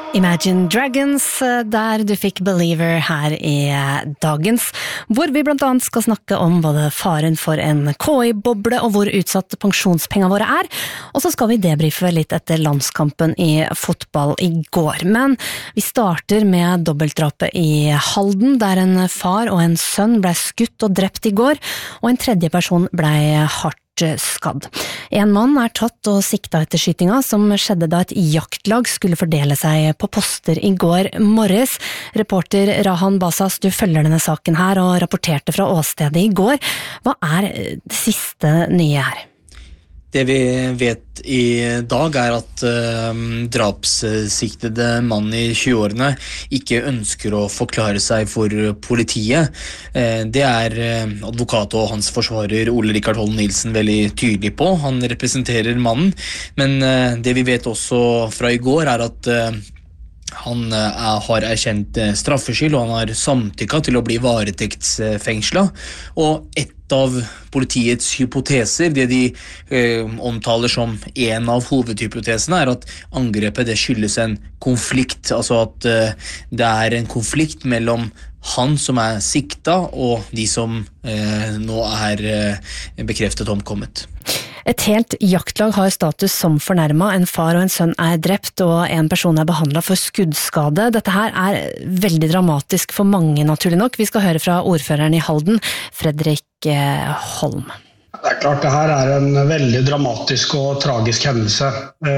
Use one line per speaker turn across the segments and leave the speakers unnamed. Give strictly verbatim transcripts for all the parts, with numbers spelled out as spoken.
Imagine Dragons, der du fikk Believer her i dagens, hvor vi blant annet skal snakke om både faren for en K I-boble og hvor utsatt pensjonspengene våre er, og så skal vi debrife litt etter landskampen i fotball i går. Men vi starter med dobbeltdrapet i Halden, der en far og en sønn ble skutt og drept i går, og en tredje person ble hardt skadd. En mann er tatt og sikta etter skytinga, som skjedde da et jaktlag skulle fordele seg på poster i går morges. Reporter Rahan Basas, du følger denne saken her og rapporterte fra åstedet i går. Hva er det siste nye her?
Det vi vet i dag er at uh, drapssiktede mann i tjue-årene ikke ønsker å forklare seg for politiet. Uh, det er uh, advokat og hans forsvarer Ole Rikard Holm Nilsen veldig tydelig på. Han representerer mannen, men uh, det vi vet også fra i går er at uh, han uh, har erkjent uh, straffskyld, og han har samtykket til å bli varetektsfengslet. Og et av politiets hypoteser, det de eh, omtaler som en av hovedhypotesene, er at angrepet det skyldes en konflikt, altså at eh, det er en konflikt mellom han som er sikta og de som eh, nå er eh, bekreftet omkommet.
Et helt jaktlag har status som fornærmet, en far og en sønn er drept, og en person er behandlet for skuddskade. Dette her er veldig dramatisk for mange, naturlig nok. Vi skal høre fra ordføreren i Halden, Fredrik Holm.
Det er klart, det her er en veldig dramatisk og tragisk hendelse.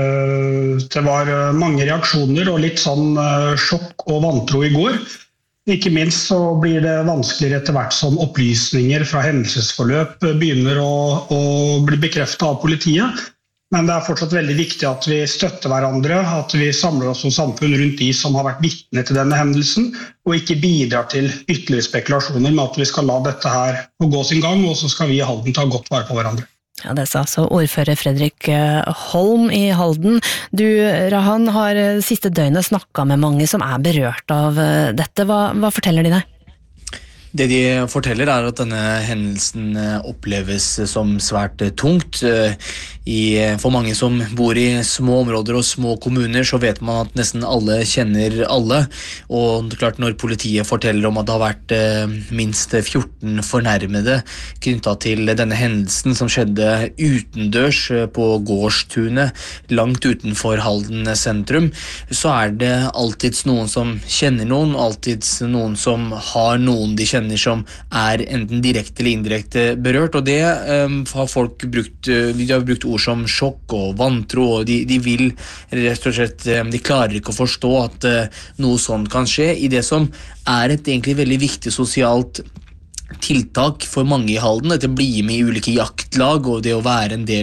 Det var mange reaksjoner og litt sånn sjokk og vantro i går. Ikke minst så blir det vanskeligere etter hvert som opplysninger fra hendelsesforløp begynner å, å bli bekreftet av politiet. Men det er fortsatt veldig viktig at vi støtter hverandre, at vi samler oss som samfunn rundt de som har vært vitne til denne hendelsen, og ikke bidrar til ytterligere spekulasjoner med at vi skal la dette her gå sin gang, og så skal vi i Halden ta godt vare på hverandre.
Ja, det sa altså ordfører Fredrik Holm i Halden. Du, Rahan, har siste døgnet snakket med mange som er berørt av dette. Hva, hva forteller de deg?
Det de forteller er at denne hendelsen oppleves som svært tungt. I, for mange som bor i små områder og små kommuner, så vet man at nesten alle kjenner alle. Og det er klart, når politiet forteller om at det har vært eh, minst fjorten fornærmede knyttet til denne hendelsen som skjedde utendørs på gårdstunet, langt utenfor Halden sentrum, så er det alltids noen som kjenner noen, alltids noen som har noen de kjenner som er enten direkte eller indirekte berørt, og det um, har folk brukt, de har brukt ord som sjokk og vantro, og de, de vil rett og slett, de klarer ikke å forstå at uh, noe sånt kan skje i det som er et egentlig veldig viktig sosialt tiltak for mange i Halden. Dette blir med i ulike jaktlag, og det å være en del